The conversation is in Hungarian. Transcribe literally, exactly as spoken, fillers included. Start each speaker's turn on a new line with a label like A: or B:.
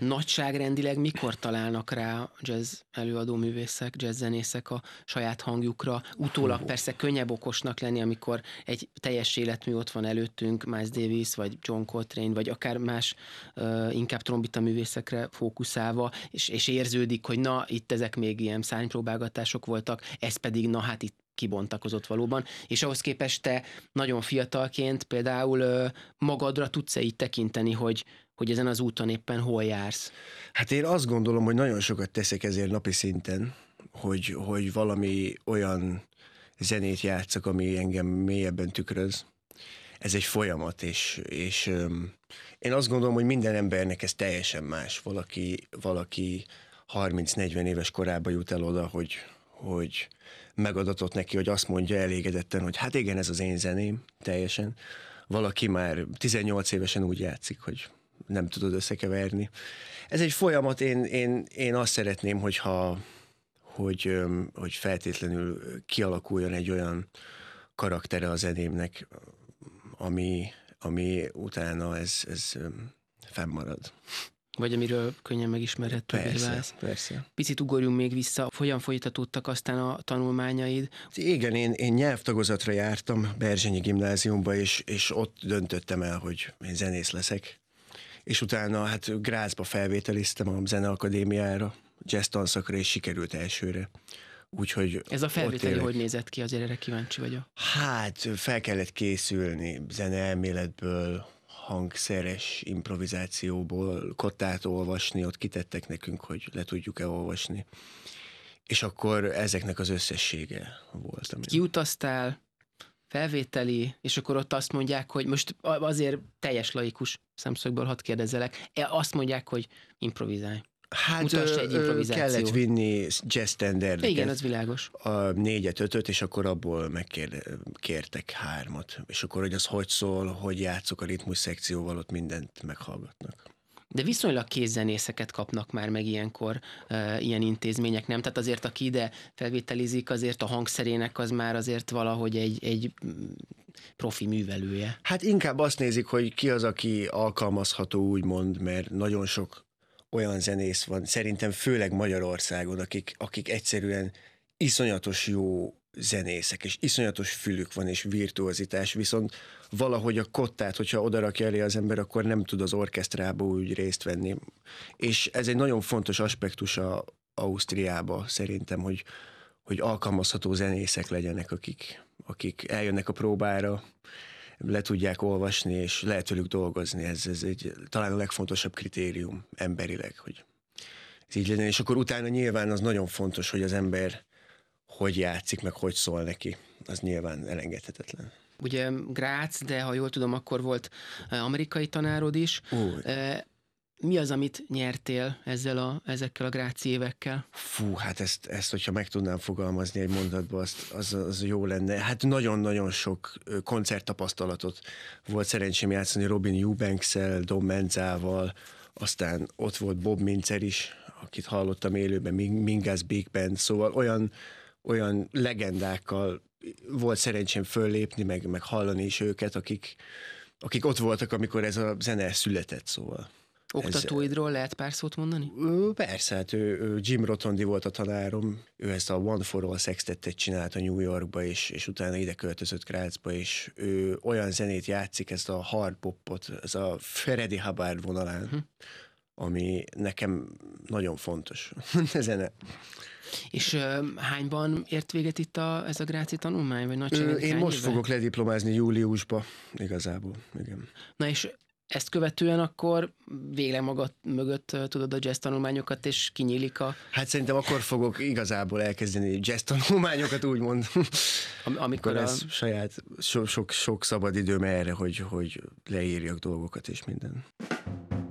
A: nagyságrendileg mikor találnak rá a jazz előadó művészek, jazz zenészek a saját hangjukra? Utólag persze könnyebb okosnak lenni, amikor egy teljes életmű ott van előttünk, Miles Davis, vagy John Coltrane, vagy akár más uh, inkább trombita művészekre fókuszálva, és, és érződik, hogy na, itt ezek még ilyen szárnypróbálgatások voltak, ez pedig na hát itt kibontakozott valóban, és ahhoz képest te nagyon fiatalként például ö, magadra tudsz-e így tekinteni, hogy, hogy ezen az úton éppen hol jársz?
B: Hát én azt gondolom, hogy nagyon sokat teszek ezért napi szinten, hogy, hogy valami olyan zenét játszak, ami engem mélyebben tükröz. Ez egy folyamat, és, és öm, én azt gondolom, hogy minden embernek ez teljesen más. Valaki, valaki harminc-negyven éves korában jut el oda, hogy hogy megadatott neki, hogy azt mondja elégedetten, hogy hát igen, ez az én zeném, teljesen. Valaki már tizennyolc évesen úgy játszik, hogy nem tudod összekeverni. Ez egy folyamat, én, én, én azt szeretném, hogyha, hogy, hogy feltétlenül kialakuljon egy olyan karaktere a zenémnek, ami, ami utána ez, ez fennmarad.
A: Vagy amiről könnyen megismerhetővé válsz.
B: Persze.
A: Picit ugorjunk még vissza, hogyan folytatódtak aztán a tanulmányaid?
B: Igen, én, én nyelvtagozatra jártam Berzsenyi gimnáziumba, és, és ott döntöttem el, hogy én zenész leszek. És utána hát Grazba felvételiztem a Zeneakadémiára, jazz tanszakra, és sikerült elsőre. Úgyhogy
A: ez a felvételi hogy nézett ki? Azért erre kíváncsi vagyok.
B: Hát fel kellett készülni zeneelméletből, hangszeres improvizációból, kottát olvasni, ott kitettek nekünk, hogy le tudjuk-e olvasni. És akkor ezeknek az összessége volt.
A: Kiutaztál, felvételi, és akkor ott azt mondják, hogy most azért teljes laikus szemszögből hadd kérdezzelek, azt mondják, hogy improvizálj.
B: Hát ö, kellett vinni jazz standardeket.
A: Igen, az világos.
B: A négyet, ötöt, és akkor abból megkértek hármat. És akkor, hogy az hogy szól, hogy játszok a ritmus szekcióval, ott mindent meghallgatnak.
A: De viszonylag kézzenészeket kapnak már meg ilyenkor uh, ilyen intézmények, nem? Tehát azért, aki ide felvételizik, azért a hangszerének az már azért valahogy egy, egy profi művelője.
B: Hát inkább azt nézik, hogy ki az, aki alkalmazható, úgymond, mert nagyon sok olyan zenész van, szerintem főleg Magyarországon, akik, akik egyszerűen iszonyatos jó zenészek, és iszonyatos fülük van, és virtuozitás, viszont valahogy a kottát, hogyha odarakja elé az ember, akkor nem tud az orkesztrába úgy részt venni. És ez egy nagyon fontos aspektus a Ausztriába szerintem, hogy, hogy alkalmazható zenészek legyenek, akik, akik eljönnek a próbára, le tudják olvasni, és lehet velük dolgozni. Ez, ez egy, talán a legfontosabb kritérium emberileg, hogy ez így legyen. És akkor utána nyilván az nagyon fontos, hogy az ember hogy játszik, meg hogy szól neki. Az nyilván elengedhetetlen.
A: Ugye Grácz, de ha jól tudom, akkor volt amerikai tanárod is.
B: Uh.
A: Mi az, amit nyertél ezzel a, ezekkel a gráci évekkel?
B: Fú, hát ezt, ezt hogyha meg tudnám fogalmazni egy mondatba, azt, az, az jó lenne. Hát nagyon-nagyon sok koncerttapasztalatot volt szerencsém játszani Robin Eubanks-el, Don Menzával, aztán ott volt Bob Mincer is, akit hallottam élőben, Mingus Big Band, szóval olyan, olyan legendákkal volt szerencsém föllépni, meg, meg hallani is őket, akik, akik ott voltak, amikor ez a zene született, szóval.
A: Oktatóidról ez, lehet pár szót mondani?
B: Persze, hát ő, ő Jim Rotondi volt a tanárom, ő ezt a One for All Sextettet csinálta New Yorkba, és, és utána ide költözött Grazba, és ő olyan zenét játszik, ezt a hard popot, ez a Freddie Hubbard vonalán, uh-huh. ami nekem nagyon fontos zene.
A: És uh, hányban ért véget itt a, ez a gráci tanulmány? Vagy nagyságrendileg
B: Én most
A: évben?
B: fogok lediplomázni júliusba, igazából, igen.
A: Na és ezt követően akkor végleg magad mögött tudod a jazz tanulmányokat, és kinyílik a...
B: Hát szerintem akkor fogok igazából elkezdeni jazz tanulmányokat, úgymond.
A: Am- amikor a...
B: ez saját sok, sok, sok szabad időm erre, hogy, hogy leírjak dolgokat és minden.